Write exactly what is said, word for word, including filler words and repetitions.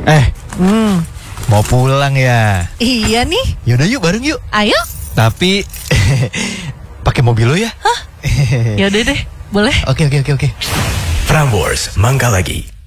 Eh, Hmm. mau pulang ya? Iya nih. Yaudah yuk bareng yuk. Ayo. Tapi pakai mobil lo ya? Hah? Yaudah deh, boleh. Oke oke oke oke. Prambors Mangga Lagi.